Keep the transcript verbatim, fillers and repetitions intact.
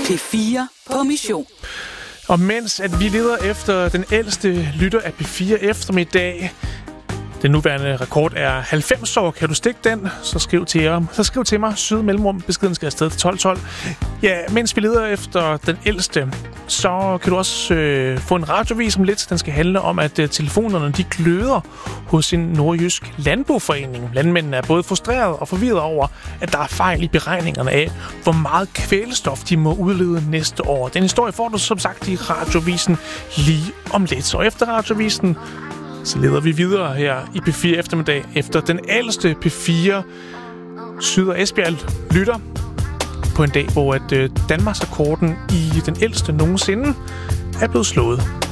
P fire på mission. Og mens at vi leder efter den ældste lytter af P fire eftermiddag, den nuværende rekord er halvfems år. Kan du stikke den? Så skriv til jer. Så skriv til mig. Syd mellemrum. Beskeden skal afsted til tolv tolv. Ja, mens vi leder efter den ældste, så kan du også øh, få en radiovis om lidt. Den skal handle om, at øh, telefonerne de gløder hos en nordjysk landboforening. Landmændene er både frustreret og forvirret over, at der er fejl i beregningerne af, hvor meget kvælstof de må udlede næste år. Den historie får du som sagt i radiovisen lige om lidt. Og efter radiovisen, så leder vi videre her i P fire eftermiddag efter den ældste P fire Syd- og Esbjerg lytter på en dag, hvor at Danmarksrekorden i den ældste nogensinde er blevet slået.